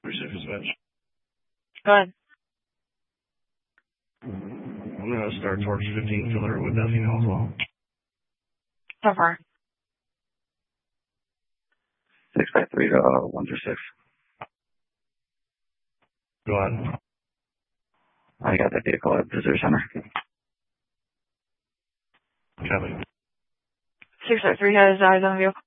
Dispatch. Go ahead. I'm going to start towards 15 killer with that female as well. So far. 653 to 136. Go ahead. I got that vehicle at Visitor Center. Copy. 653 has eyes on the vehicle.